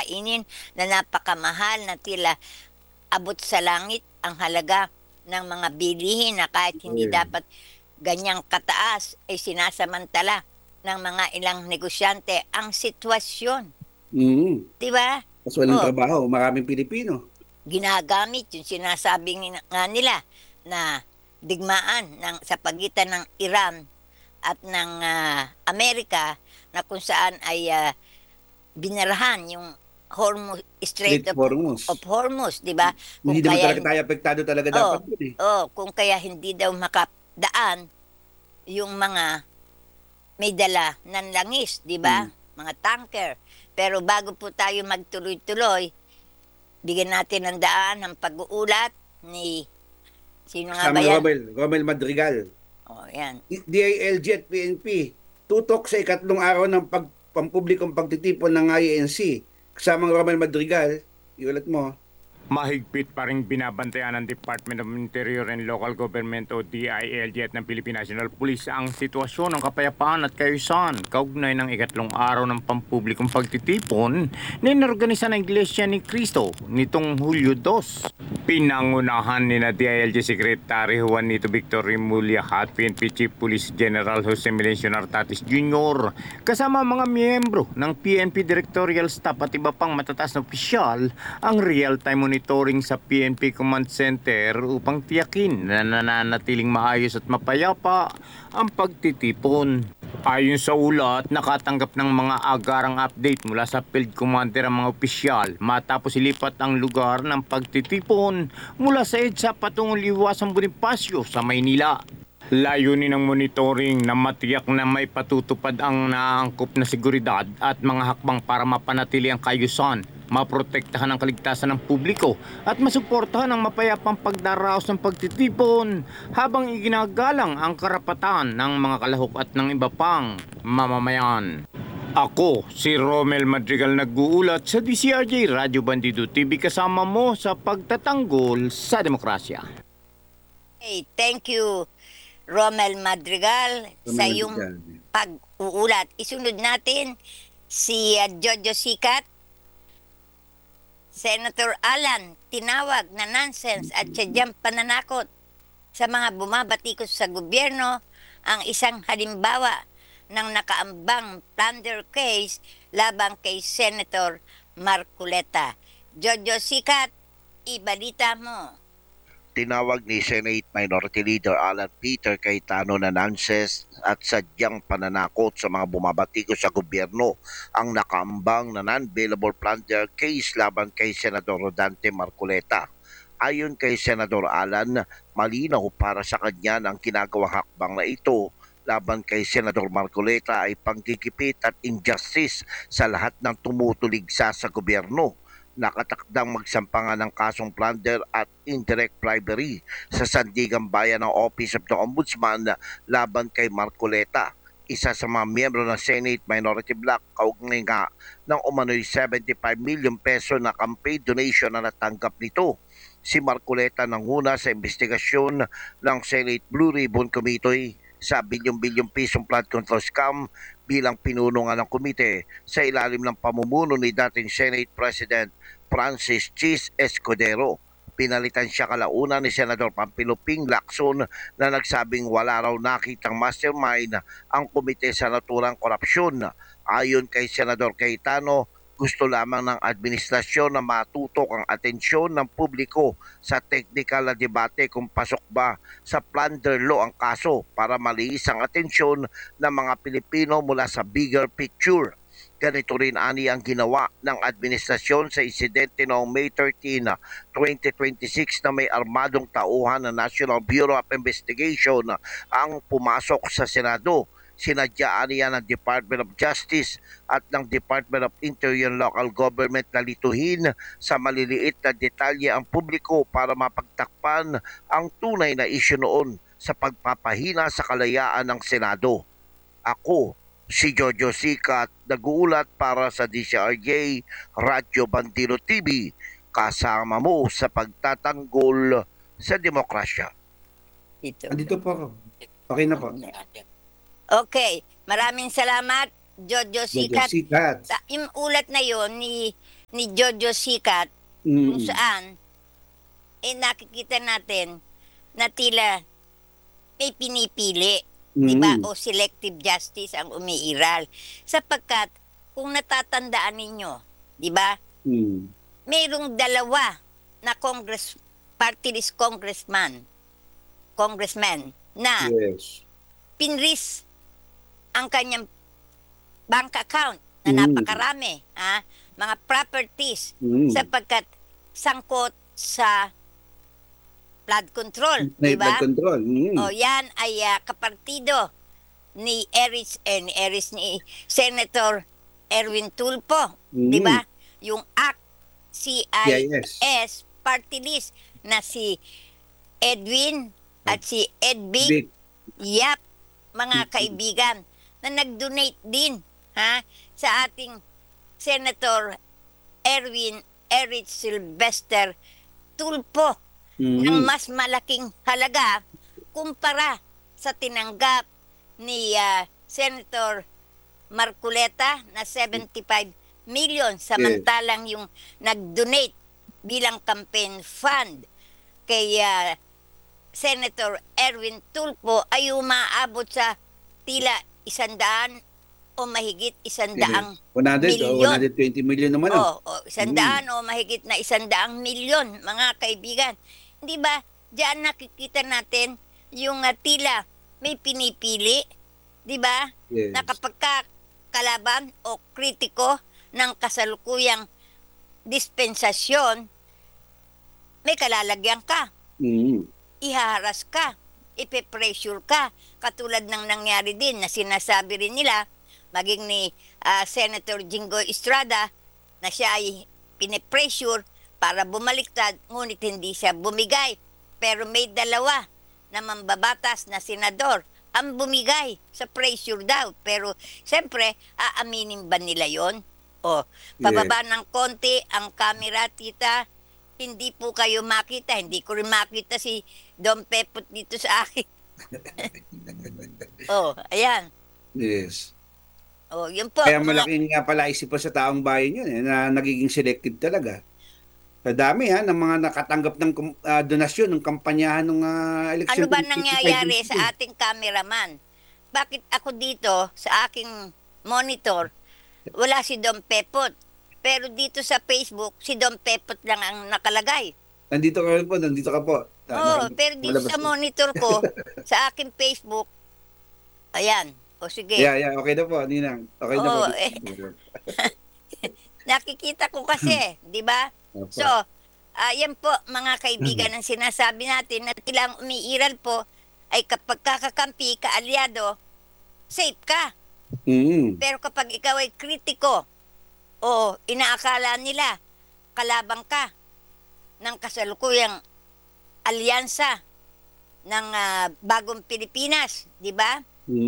kainin na napakamahal na tila abot sa langit ang halaga ng mga bilihin na kahit hindi Okay. dapat ganyang kataas ay sinasamantala ng mga ilang negosyante ang sitwasyon. Mm. Di ba? Mas walang Oh, trabaho, maraming Pilipino. ginagamit yung sinasabi nga nila na digmaan sa pagitan ng Iran at ng Amerika na kung saan ay binarahan yung Strait Street of Hormuz. Hormuz, di ba? Kung Hindi naman kaya talaga tayo apektado talaga oh, dapat dun eh. kung kaya hindi daw makadaan yung mga may dala ng langis, di ba? Mm. Mga tanker. Pero bago po tayo magtuloy-tuloy, bigyan natin ng daan ang pag-uulat ni sino nga ba Kasama yan? Romel Madrigal. Oh, yan. DILG at PNP. Tutok sa ikatlong araw ng pampublikong pagtitipon ng INC. Kasamang Romel Madrigal, iulat mo. Mahigpit pa rin binabantayan ng Department of Interior and Local Government o DILG at ng Philippine National Police ang sitwasyon ng kapayapaan at kaayusan kaugnay ng ikatlong araw ng pampublikong pagtitipon na inorganisa ng Iglesia ni Cristo nitong Hulyo 2. Pinangunahan ni na DILG Secretary Juanito Victor Remulla at PNP Chief Police General Jose Melencio Nartatis Jr. kasama mga miyembro ng PNP Directorial Staff at iba pang matataas na opisyal ang real-time monitoring sa PNP Command Center upang tiyakin na nananatiling maayos at mapayapa ang pagtitipon. Ayon sa ulat, nakatanggap ng mga agarang update mula sa Field Commander ang mga opisyal matapos ilipat ang lugar ng pagtitipon mula sa EDSA patungong Liwasang Bonifacio sa Maynila. Layunin ng monitoring na matiyak na may patutupad ang naangkop na seguridad at mga hakbang para mapanatili ang kaayusan, maprotektahan ang kaligtasan ng publiko at masuportahan ang mapayapang pagdaraos ng pagtitipon habang iginagalang ang karapatan ng mga kalahok at ng iba pang mamamayan. Ako, si Romel Madrigal nag-uulat sa DCRJ Radyo Bandido TV kasama mo sa pagtatanggol sa demokrasya. Hey, thank you, Romel Madrigal, sa Romel iyong Madrigal. pag-uulat. Isunod natin si Jojo Sikat. Senator Alan, tinawag na nonsense at sadyang pananakot sa mga bumabatikos sa gobyerno ang isang halimbawa ng nakaambang plunder case labang kay Senator Marcoleta. Jojo Sikat, ibalita mo. Tinawag ni Senate Minority Leader Alan Peter Cayetano na nonsense at sadyang pananakot sa mga bumabatikos sa gobyerno ang nakaambang na non-bailable plunder case laban kay Senador Rodante Marcoleta. Ayon kay Senador Alan, malinaw para sa kanya na ang ginagawang hakbang na ito laban kay Senador Marcoleta ay pangkikipit at injustice sa lahat ng tumutuligsa sa gobyerno. Nakatakdang magsampangan ng kasong plunder at indirect bribery sa Sandigan Bayan ng Office of the Ombudsman laban kay Marcoleta, isa sa mga miyembro ng Senate Minority Bloc kaugnay nga ng umano'y 75 million peso na campaign donation na natanggap nito. Si Marcoleta nanguna sa investigasyon ng Senate Blue Ribbon Committee sa bilyong-bilyong pisong flood control scam bilang pinuno nga ng komite sa ilalim ng pamumuno ni dating Senate President Francis Chis Escudero. Pinalitan siya kalauna ni Senador Pampilo Ping Lacson na nagsabing wala raw nakitang mastermind ang komite sa naturang korupsyon. Ayon kay Senador Cayetano, gusto lamang ng administrasyon na matutok ang atensyon ng publiko sa teknikal na debate kung pasok ba sa plunder law ang kaso para maliis ang atensyon ng mga Pilipino mula sa bigger picture. Ganito rin ani ang ginawa ng administrasyon sa insidente noong May 13, 2026 na may armadong tauhan ng National Bureau of Investigation ang pumasok sa Senado. Sinadyaan niya ng Department of Justice at ng Department of Interior and Local Government na lituhin sa maliliit na detalye ang publiko para mapagtakpan ang tunay na isyu noon sa pagpapahina sa kalayaan ng Senado. Ako, si Jojo Sikat, nag-uulat para sa DCRJ Radyo Bandido TV, kasama mo sa pagtatanggol sa demokrasya. Ito. Andito po ako. Okay na po. Okay, maraming salamat, Jojo Jojo Sikat. Sikat. Yung ulat na yon ni ni Jojo Sikat kung Mm. saan nakikita natin na tila may pinipili, di ba? Mm. O selective justice ang umiiral. Sapagkat kung natatandaan ninyo, di ba? Mm. Mayroong dalawa na party list congressman na Yes. pinris ang kanyang bank account na Mm. napakarami, mga properties Mm. sapagkat sangkot sa flood control, May di ba? blood control. Mm. O yan ay kapartido ni ni Senator Erwin Tulfo, di ba? Yung ACT CIS party list na si Edwin at si Edvic Big. Yap, mga kaibigan, na nag-donate din sa ating Senator Eric Sylvester Tulfo ng mas malaking halaga kumpara sa tinanggap ni Senator Marcoleta na 75 million samantalang yung nag-donate bilang campaign fund kay Senator Erwin Tulfo ay umaabot sa tila 100 o mahigit 100 100 o milyon. 120 million naman. O 100 o mahigit na 100 milyon, mga kaibigan. Hindi ba, diyan nakikita natin yung tila may pinipili, di ba? Yes. Na kapag kalaban o kritiko ng kasalukuyang dispensasyon, may kalalagyan ka, Mm. ihaharas ka, ipe-pressure ka. Katulad ng nangyari din na sinasabi rin nila, maging ni Senator Jinggoy Estrada, na siya ay pinipressure para bumaliktad, ngunit hindi siya bumigay. Pero may dalawa na mambabatas na senador ang bumigay sa pressure daw. Pero siyempre, aaminin ba nila yon? O, pababa ng konti ang camera, tita. Hindi po kayo makita. Hindi ko rin makita si Dom Pepot dito sa akin. Ayan. Yes. Yun po. Kaya malaking pala isipan sa taong bayan yun na nagiging selective talaga. Sa dami ng mga nakatanggap ng donasyon ng kampanyahan ng eleksyon. Ano ba nangyayari sa ating cameraman? Bakit ako dito sa aking monitor wala si Dom Pepot? Pero dito sa Facebook, si Dom Pepot lang ang nakalagay. Nandito ka po. Pero dito sa monitor ko, sa aking Facebook, ayan. Sige. Yeah, okay na po, Ninang. Okay na po. Nakikita ko kasi, di ba? So, yan po mga kaibigan ang sinasabi natin na tilang umiiral po ay kapag kakakampi, kaalyado, safe ka. Pero kapag ikaw ay kritiko o inaakala nila kalabang ka ng kasalukuyang alyansa ng bagong Pilipinas, di ba?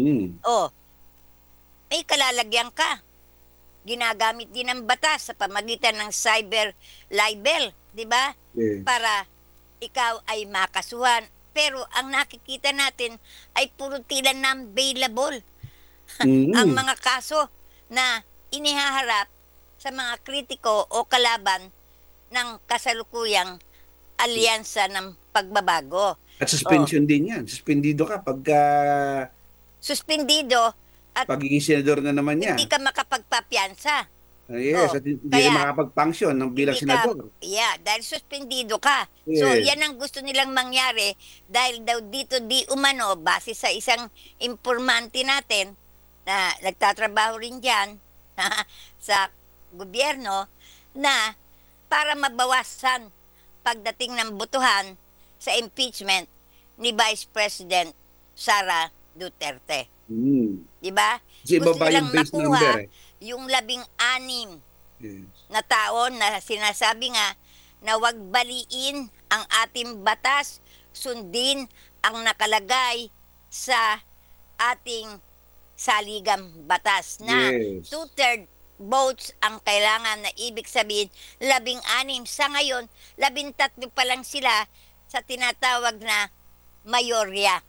May kalalagyan ka. Ginagamit din ng batas sa pamagitan ng cyber libel, di ba? Para ikaw ay makasuhan. Pero ang nakikita natin ay puro tila non-bailable. Ang mga kaso na inihaharap sa mga kritiko o kalaban ng kasalukuyang alyansa ng pagbabago. At suspension din yan. Suspendido ka pagka suspendido at pagiging senador na naman niya. hindi ka makapagpapiansa. Yes, at hindi rin makapag-function ng bilang Hindi ka- senador. dahil suspendido ka. So, Yes. yan ang gusto nilang mangyari dahil daw dito di umano, base sa isang informante natin na nagtatrabaho rin dyan sa gobyerno, na para mabawasan pagdating ng botohan sa impeachment ni Vice President Sara Duterte. Di ba? Kasi Gusto ibaba nilang yung base makuha number. yung 16 Yes. na tao na sinasabi nga na wag baliin ang ating batas, sundin ang nakalagay sa ating saligang batas na Yes. 2/3 votes ang kailangan, na ibig sabihin 16. Sa ngayon, 13 pa lang sila sa tinatawag na mayorya.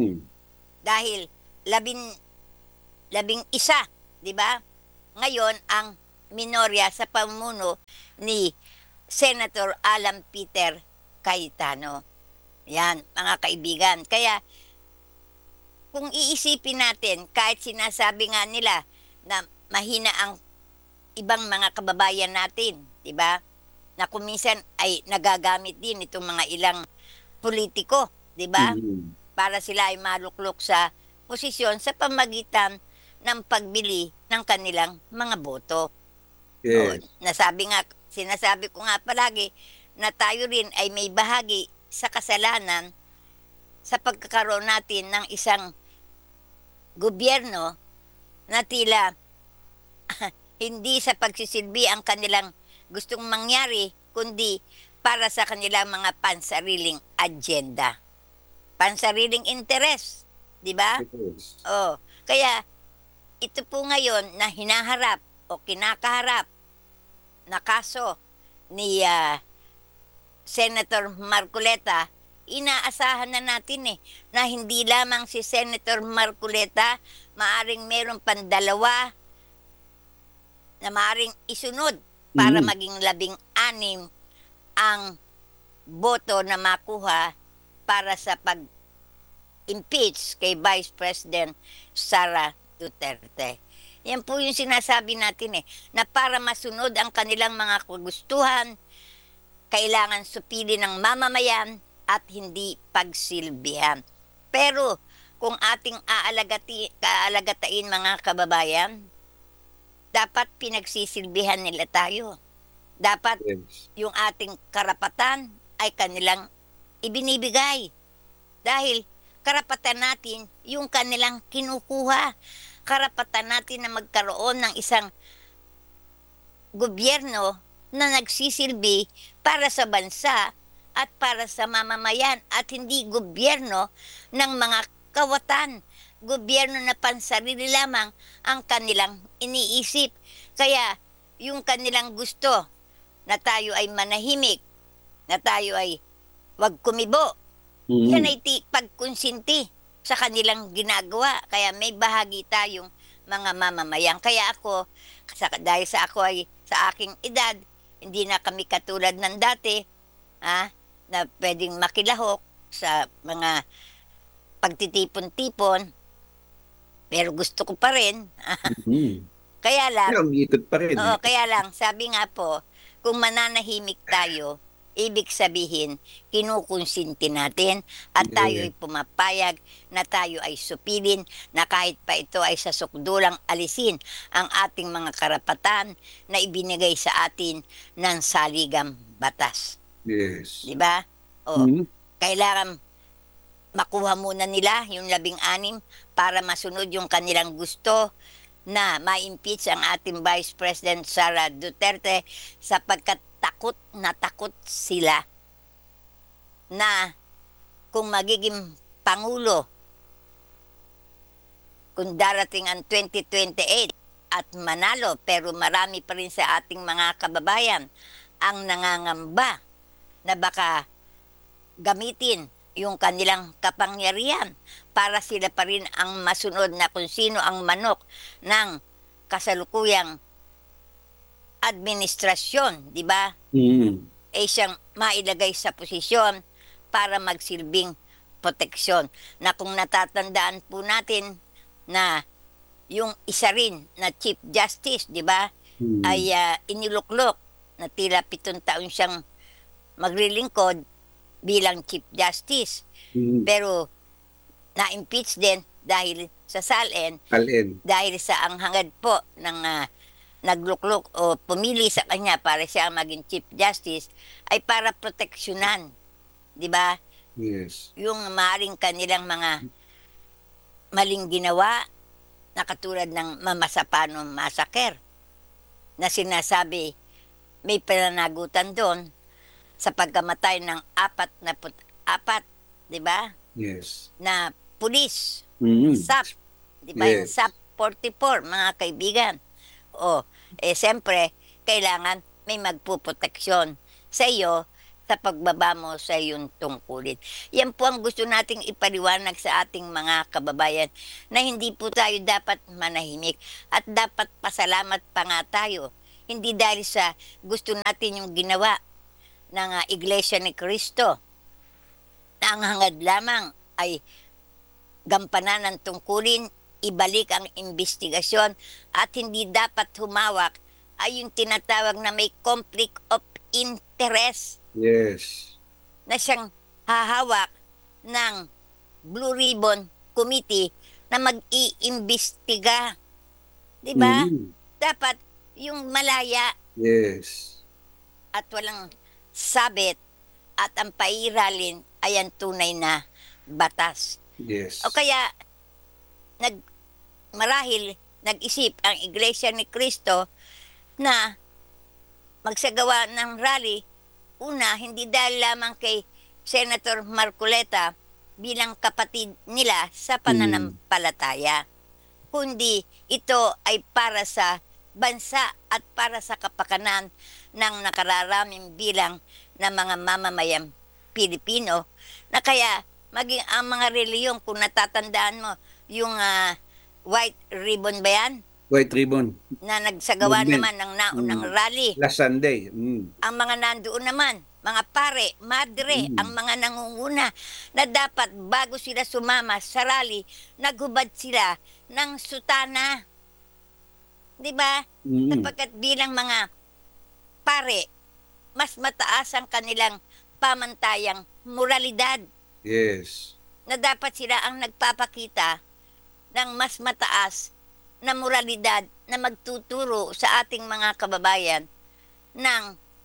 Dahil 11, di ba? Ngayon, ang minorya sa pamuno ni Senator Alan Peter Cayetano. Yan, mga kaibigan. Kaya, kung iisipin natin, kahit sinasabi nga nila na mahina ang ibang mga kababayan natin, di ba? Na kuminsan ay nagagamit din itong mga ilang politiko, di ba? Mhm. Para sila ay maluklok sa posisyon sa pamagitan ng pagbili ng kanilang mga boto. Yes. Sinasabi ko nga palagi na tayo rin ay may bahagi sa kasalanan sa pagkakaroon natin ng isang gobyerno na tila hindi sa pagsisilbi ang kanilang gustong mangyari, kundi para sa kanilang mga pansariling agenda. Pansariling interes, di ba? Yes. Oh, kaya ito po ngayon na hinaharap o kinakaharap na kaso ni Senator Marcoleta, inaasahan na natin na hindi lamang si Senator Marcoleta, maaring meron pang dalawa na maaring isunod para Mhm. maging 16 ang boto na makuha para sa pag-impeach kay Vice President Sara Duterte. Yan po yung sinasabi natin na para masunod ang kanilang mga kagustuhan, kailangan supili ng mamamayan at hindi pagsilbihan. Pero kung ating kaalagatain mga kababayan, dapat pinagsisilbihan nila tayo. Dapat Yes. yung ating karapatan ay kanilang ibinibigay. Dahil karapatan natin yung kanilang kinukuha. Karapatan natin na magkaroon ng isang gobyerno na nagsisilbi para sa bansa at para sa mamamayan at hindi gobyerno ng mga kawatan. Gobyerno na pansarili lamang ang kanilang iniisip. Kaya yung kanilang gusto na tayo ay manahimik, na tayo ay wag kumibo, Mhm. yan ay pagkonsinti sa kanilang ginagawa. Kaya may bahagi tayong mga mamamayan. Kaya ako, dahil sa ako ay sa aking edad, hindi na kami katulad ng dati, na pwedeng makilahok sa mga pagtitipon-tipon. Pero gusto ko pa rin. Mhm. Kaya lang, Pero umiikot pa rin. oo, kaya lang, sabi nga po, kung mananahimik tayo, ibig sabihin, kinukonsinti natin at tayo ay pumapayag na tayo ay supilin na kahit pa ito ay sa sukdulang alisin ang ating mga karapatan na ibinigay sa atin ng saligang batas. Yes. Di ba? O, Mhm. kailangan makuha muna nila yung 16 para masunod yung kanilang gusto na ma-impeach ang ating Vice President Sara Duterte sapagkat takot sila na kung magiging Pangulo kung darating ang 2028 at manalo pero marami pa rin sa ating mga kababayan ang nangangamba na baka gamitin yung kanilang kapangyarihan para sila pa rin ang masunod na kung sino ang manok ng kasalukuyang administrasyon, di ba? Mhm. Siyang mailagay sa posisyon para magsilbing proteksyon. Na kung natatandaan po natin na yung isa rin na Chief Justice, di ba, Mhm. ay iniluklok na tila 7 taon siyang maglilingkod bilang Chief Justice. Mhm. Pero na-impeach din dahil sa SALN, Alin. dahil sa ang hangad po ng nagluklok o pumili sa kanya para siya ang maging Chief Justice ay para proteksyonan, di ba? Yes. Yung maaaring kanilang mga maling ginawa na katulad ng Mamasapano Massacre na sinasabi may pananagutan doon sa pagkamatay ng 44, di ba? Yes. Na pulis, Mhm. SAP, di ba? Yung Yes. SAP 44, mga kaibigan. Siyempre, kailangan may magpuproteksyon sa iyo sa pagbaba mo sa iyong tungkulin. Yan po ang gusto nating ipaliwanag sa ating mga kababayan na hindi po tayo dapat manahimik at dapat pasalamat pa nga tayo. hindi dahil sa gusto natin yung ginawa ng Iglesia ni Cristo na ang hangad lamang ay gampanan ng tungkulin, ibalik ang investigasyon at hindi dapat humawak ay yung tinatawag na may conflict of interest Yes. na siyang hahawak ng Blue Ribbon Committee na mag-iimbestiga. Di ba? Mhm. Dapat yung malaya Yes. at walang sabit at ang pairalin ay ang tunay na batas. Yes. O kaya, marahil nag-isip ang Iglesia ni Cristo na magsagawa ng rally, una, hindi dahil lamang kay Senator Marcoleta bilang kapatid nila sa pananampalataya, kundi ito ay para sa bansa at para sa kapakanan ng nakararaming bilang ng mga mamamayang Pilipino na kaya maging ang mga reliyon, kung natatandaan mo, yung white ribbon ba yan? White Ribbon. Na nagsagawa Movement. naman ng naunang rally. Last Sunday. Ang mga nandoon naman, mga pare, madre, ang mga nangunguna, na dapat bago sila sumama sa rally, naghubad sila ng sutana. Di ba? Sapagkat bilang mga pare, mas mataas ang kanilang pamantayang moralidad Yes. na dapat sila ang nagpapakita ng mas mataas na moralidad na magtuturo sa ating mga kababayan ng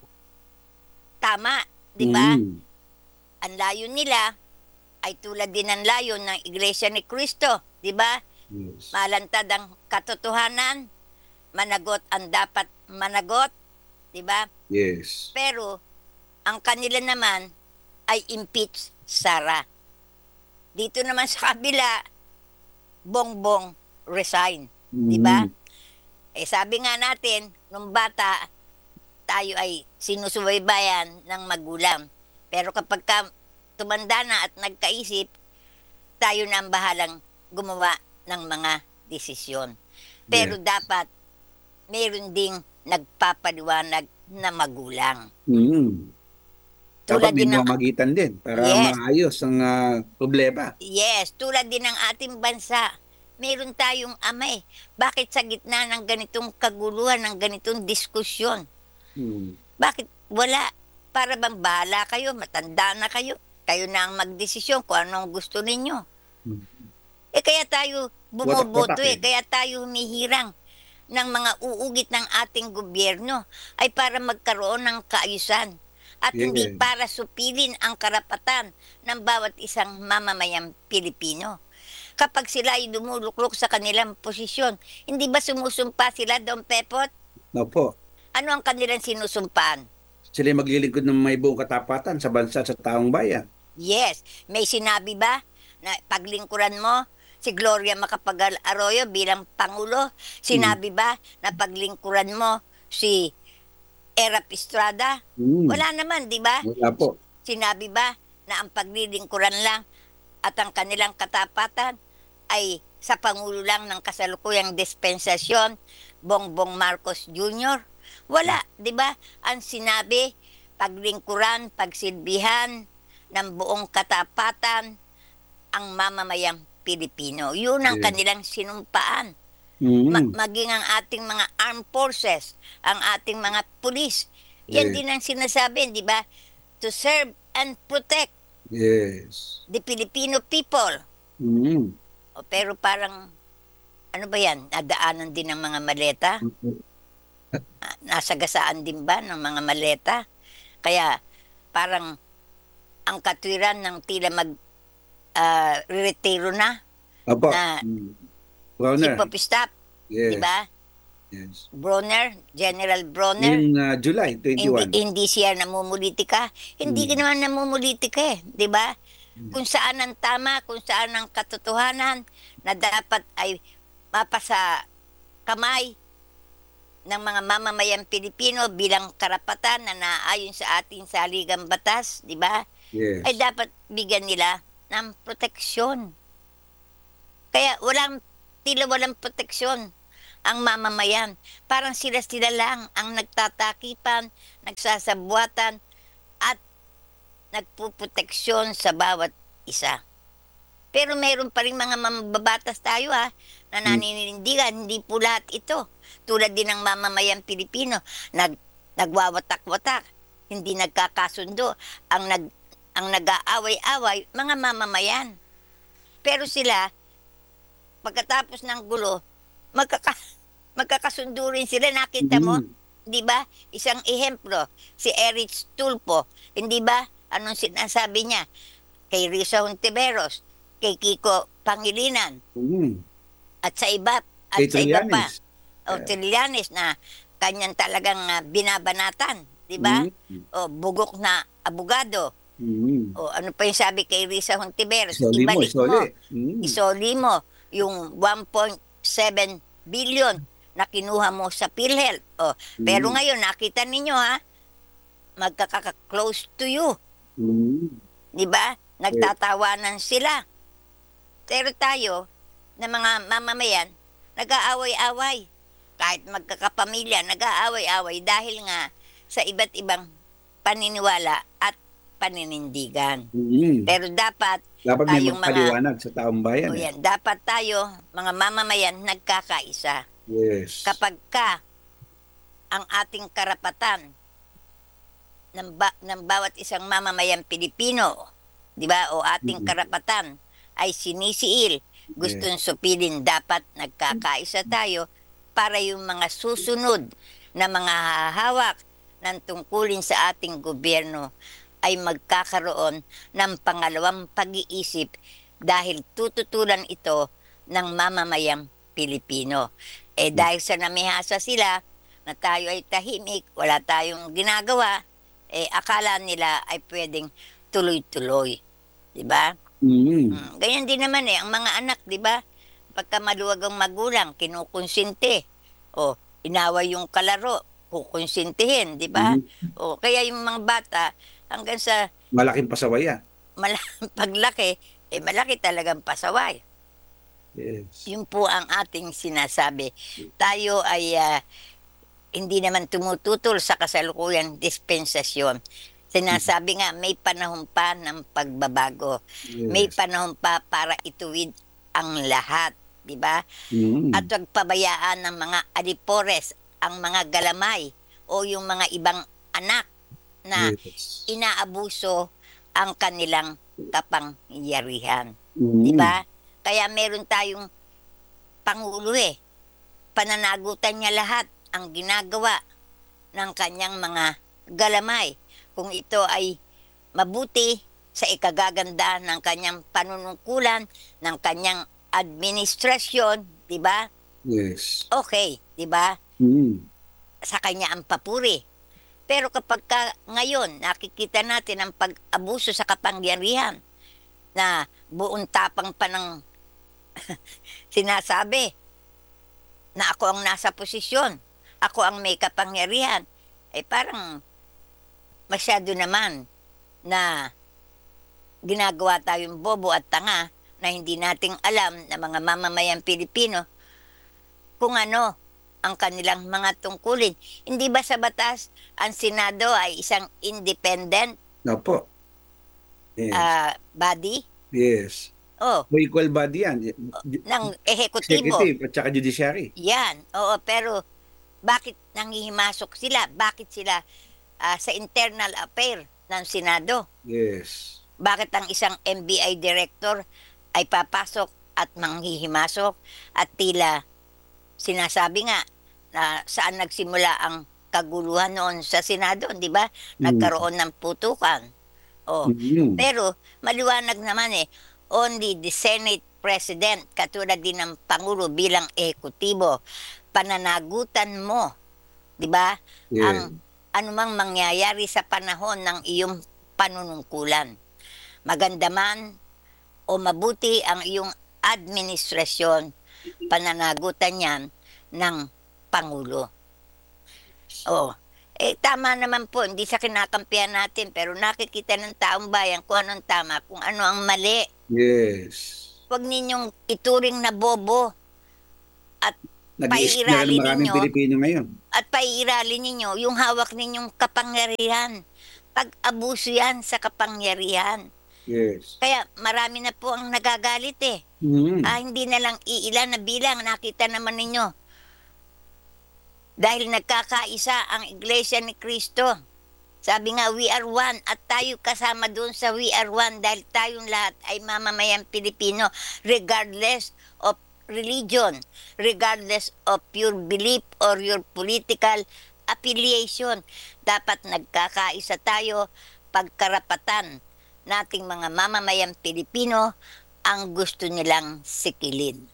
tama, di ba? Ang layon nila ay tulad din ng layon ng Iglesia ni Cristo, di ba? Yes. Malantad ang katotohanan, managot ang dapat managot, di ba? Yes. Pero ang kanila naman ay impeach Sara. Dito naman sa kabila, Bongbong resign, di ba? Eh sabi nga natin, nung bata, tayo ay sinusubaybayan ng magulang. Pero kapag tumanda na at nagkaisip, tayo na ang bahalang gumawa ng mga desisyon. Pero Yes. dapat meron ding nagpapaliwanag na magulang. Dapat may Tulad din ng mamagitan din para Yes. maayos ang problema. Yes, tulad din ng ating bansa. Meron tayong ama. Bakit sa gitna ng ganitong kaguluhan, ng ganitong diskusyon? Bakit wala? Para bang bahala kayo, matanda na kayo. Kayo na ang magdesisyon kung ano ang gusto ninyo. Eh kaya tayo bumoboto Watak-watak kaya tayo humihirang ng mga uugit ng ating gobyerno ay para magkaroon ng kaayusan at hindi Yes. para supilin ang karapatan ng bawat isang mamamayang Pilipino. Kapag sila ay dumuluklok sa kanilang posisyon, hindi ba sumusumpa sila, Don Pepot? Opo. Ano ang kanilang sinusumpaan? Sila maglilingkod ng may buong katapatan sa bansa at sa taong bayan. Yes, may sinabi ba na paglingkuran mo si Gloria Macapagal Arroyo bilang Pangulo? Sinabi ba na paglingkuran mo si Erap Estrada? Wala naman, di ba? Wala po. Sinabi ba na ang paglilingkuran lang at ang kanilang katapatan ay sa Pangulo lang ng kasalukuyang dispensasyon, Bongbong Marcos Jr.? Wala, di ba? Ang sinabi, paglingkuran, pagsilbihan ng buong katapatan ang mamamayang Pilipino. Yun ang Yes. kanilang sinumpaan. Maging ang ating mga armed forces, ang ating mga pulis. Yan Yes. din ang sinasabi, di ba? To serve and protect Yes. the Filipino people. Pero parang, ano ba yan? Nadaanan din ng mga maleta? Nasagasaan din ba ng mga maleta? Kaya parang ang katwiran ng tila retiro na, Opo. Na- Browner. Chief of Staff, Yes. di ba? Yes. Bronner, General Bronner. Ngayong July 21. Hindi siya namumulitika. Hindi ka naman namumulitika di ba? Kung saan ang tama, kung saan ang katotohanan na dapat ay mapasa kamay ng mga mamamayang Pilipino bilang karapatan na naayon sa ating saligang batas, di ba? Yes. Ay dapat bigyan nila ng proteksyon. Kaya tila walang proteksyon ang mamamayan. Parang sila-sila lang ang nagtatakipan, nagsasabuatan, at nagpuproteksyon sa bawat isa. Pero meron pa rin mga mambabatas tayo na naninindigan, hindi po lahat ito. Tulad din ng mamamayang Pilipino, nagwawatak-watak, hindi nagkakasundo, ang nag-aaway-away, mga mamamayan. Pero sila, pagkatapos ng gulo, magkakasundo rin sila. Nakita mo, di ba? Isang ehemplo, si Erich Tulfo, hindi ba? Anong sinasabi niya? Kay Risa Hontiveros, kay Kiko Pangilinan, at sa iba, at Kay sa iba pa. Trillanes. O Trillanes na kanyang talagang binabanatan, di ba? O bugok na abogado. O ano pa yung sabi kay Risa Hontiveros? Isoli mo, Ibalik mo. isoli. Isoli mo yung 1.7 billion na kinuha mo sa PhilHealth. Pero ngayon, nakita ninyo magkaka-close to you. Di ba? Nagtatawanan sila. Pero tayo, na mga mamamayan, nag-aaway-away. Kahit magkakapamilya, nag-aaway-away dahil nga sa iba't ibang paniniwala at paninindigan. Pero dapat Dapat may tayong magpaliwanag sa taong bayan. dapat tayo, mga mamamayan, nagkakaisa. Yes. Kapag ang ating karapatan ng bawat isang mamamayang Pilipino, di ba, o ating karapatan ay sinisiil, gustong supilin, dapat nagkakaisa tayo para yung mga susunod na mga hahawak ng tungkulin sa ating gobyerno ay magkakaroon ng pangalawang pag-iisip dahil tututulan ito ng mamamayang Pilipino. Dahil sa namihasa sila na tayo ay tahimik, wala tayong ginagawa, akala nila ay pwedeng tuloy-tuloy. Di ba? Ganyan din naman ang mga anak, di ba? Pagka maluwag ang magulang, kinukonsinte. Inaway yung kalaro, kukonsintihin, di ba? Kaya yung mga bata, hanggang sa Malaking pasaway yan. paglaki, malaki talagang pasaway. Yes. Yun po ang ating sinasabi. Tayo ay hindi naman tumututol sa kasalukuyang dispensasyon. Sinasabi nga, may panahon pa ng pagbabago. Yes. May panahon pa para ituwid ang lahat. Di ba? At huwag pabayaan ng mga adipores, ang mga galamay, o yung mga ibang anak na Yes. inaabuso ang kanilang kapangyarihan. Di ba? Kaya meron tayong pangulo pananagutan niya lahat ang ginagawa ng kanyang mga galamay. Kung ito ay mabuti sa ikagaganda ng kanyang panunungkulan, ng kanyang administrasyon, di ba? Yes. Okay, di ba? Sa kanya ang papuri. Pero kapag ngayon nakikita natin ang pag-abuso sa kapangyarihan na buong tapang pa ng sinasabi na ako ang nasa posisyon, ako ang may kapangyarihan, parang masyado naman na ginagawa tayong bobo at tanga na hindi nating alam na mga mamamayang Pilipino kung ano ang kanilang mga tungkulin. Hindi ba sa batas ang Senado ay isang independent Opo. Yes. body? Yes. Equal body yan. Ng ehekutibo. Executive at saka judiciary. Yan. Pero bakit nangihimasok sila? Bakit sila sa internal affair ng Senado? Yes. Bakit ang isang NBI director ay papasok at manghihimasok at tila sinasabi nga na saan nagsimula ang kaguluhan noon sa Senado, di ba? Nagkaroon ng putukan. Pero maliwanag naman only the Senate President, katulad din ng Pangulo bilang ehekutibo, pananagutan mo, di ba? Yeah. Ang anumang mangyayari sa panahon ng iyong panunungkulan. Maganda man o mabuti ang iyong administrasyon, pananagutan yan ng Pangulo. Tama naman po, hindi sa kinakampihan natin, pero nakikita ng taong bayan kung anong tama, kung ano ang mali. Yes. Huwag ninyong ituring na bobo at Nag-i-snare Paiiralin maraming ninyo. Pilipino ngayon. At paiiralin ninyo yung hawak ninyong kapangyarihan. Pag-abuso yan sa kapangyarihan. Yes. Kaya marami na po ang nagagalit eh. Hindi na lang iilan na bilang. Nakita naman ninyo. Dahil nagkakaisa ang Iglesia ni Cristo. Sabi nga, we are one. At tayo kasama doon sa we are one. Dahil tayong lahat ay mamamayang Pilipino. Regardless of religion. Regardless of your belief or your political affiliation. Dapat nagkakaisa tayo pagkarapatan nating mga mamamayang Pilipino ang gusto nilang sikilin.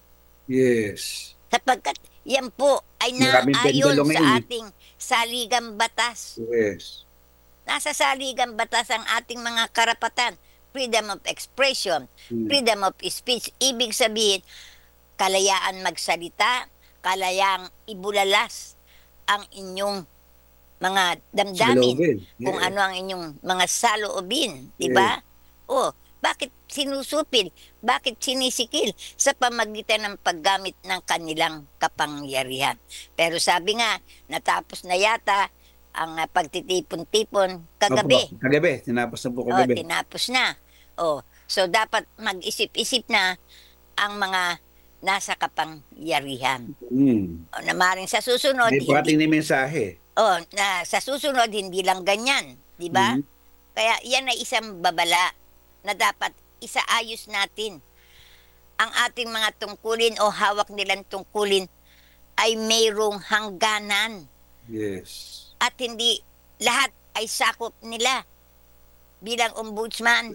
Yes. Sapagkat yan po ay Maraming naayon pendulum sa ngayon, eh. ating saligang batas. Yes. Nasa saligang batas ang ating mga karapatan. Freedom of expression, freedom of speech. Ibig sabihin, kalayaan magsalita, kalayaang ibulalas ang inyong mga damdamin. Saloobin. Kung Yeah. ano ang inyong mga saloobin. Diba? Oh, bakit sinusupil? Bakit sinisikil? Sa pamagitan ng paggamit ng kanilang kapangyarihan. Pero sabi nga, natapos na yata ang pagtitipon-tipon kagabi. Opo, kagabi. Tinapos na po Oh, kagabi. tinapos na. Oh, so dapat mag-isip-isip na ang mga nasa kapangyarihan. O, na maring sa susunod, May parating na mensahe. sa susunod hindi lang ganyan, 'di ba? Kaya yan ay isang babala na dapat isaayos natin. Ang ating mga tungkulin o hawak nilang tungkulin ay mayroong hangganan Yes. at hindi lahat ay sakop nila. Bilang ombudsman,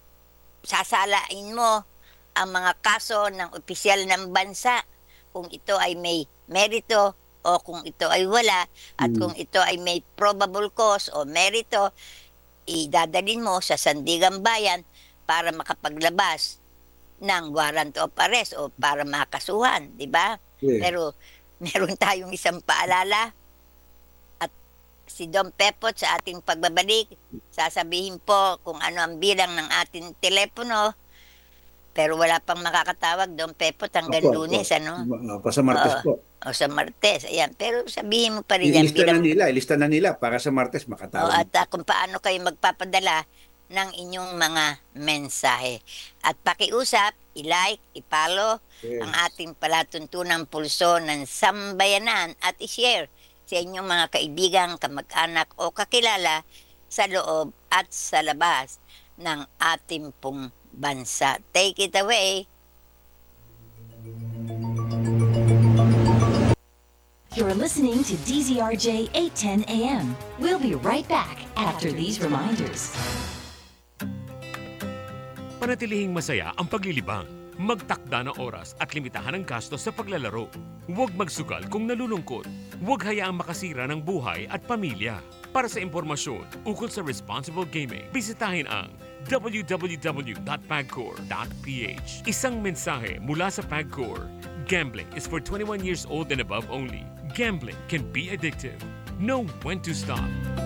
sasalain mo ang mga kaso ng opisyal ng bansa kung ito ay may merito o kung ito ay wala at kung ito ay may probable cause o merito, idadalin mo sa Sandigang Bayan para makapaglabas ng warrant of arrest o para makasuhan, di ba? Yes. Pero meron tayong isang paalala at si Don Pepot sa ating pagbabalik, sasabihin po kung ano ang bilang ng ating telepono, pero wala pang makakatawag, Don Pepot, hanggang Opo, Lunes, opo. ano? Sa Martes po. O sa Martes, ayan. Pero sabihin mo pa rin yan Ilista na nila para sa Martes makatawag. at kung paano kayo magpapadala ng inyong mga mensahe. At pakiusap, i-like, i-follow Yes. ang ating palatuntunang pulso ng sambayanan at i-share sa inyong mga kaibigan, kamag-anak o kakilala sa loob at sa labas ng ating pong bansa. Take it away. You're listening to DZRJ 810 AM. We'll be right back after these reminders. Panatilihing masaya ang paglilibang. Magtakda ng oras at limitahan ang gastos sa paglalaro. Huwag magsugal kung nalulungkot. Huwag hayaang makasira ng buhay at pamilya. Para sa impormasyon ukol sa responsible gaming, bisitahin ang www.pagcor.ph. Isang mensahe mula sa Pagcor. Gambling is for 21 years old and above only. Gambling can be addictive. Know when to stop.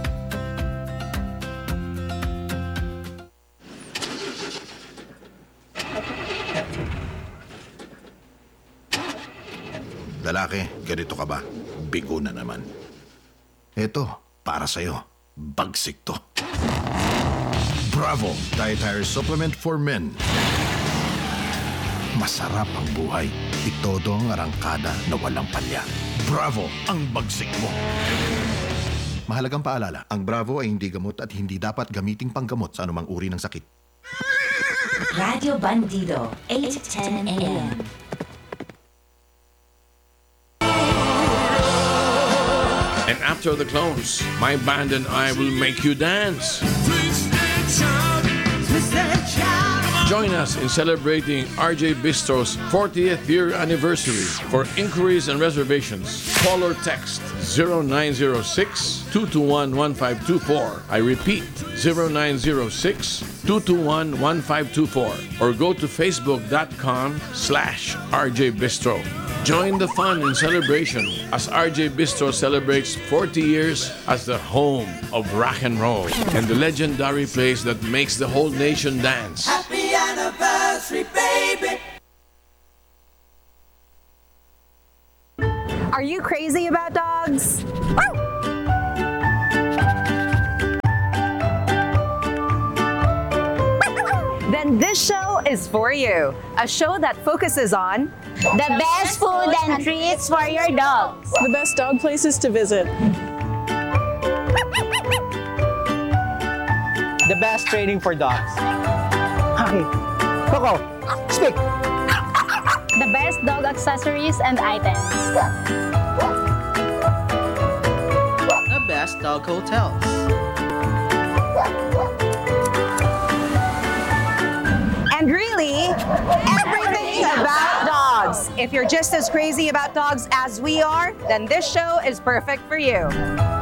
Lalaki, ganito ka ba? Bigo na naman. Eto, para sa'yo. Bagsik to. Bravo! Dietary Supplement for Men. Masarap ang buhay. Itodo ang arangkada na walang palya. Bravo! Ang bagsik mo. Mahalagang paalala, ang Bravo ay hindi gamot at hindi dapat gamiting panggamot sa anumang uri ng sakit. Radio Bandido, 810 AM. And after the close, my band and I will make you dance. Join us in celebrating RJ Bistro's 40th year anniversary. For inquiries and reservations, call or text 0906-221-1524. I repeat, 0906-221-1524. Or go to facebook.com/RJ Bistro. Join the fun and celebration as RJ Bistro celebrates 40 years as the home of rock and roll and the legendary place that makes the whole nation dance. Happy anniversary, baby. Are you crazy about dogs? Then this show is for you. A show that focuses on the best food and treats for your dogs. The best dog places to visit. The best training for dogs. Okay. Coco, speak. The best dog accessories and items. The best dog hotels. and really everything about dogs. If you're just as crazy about dogs as we are, then this show is perfect for you.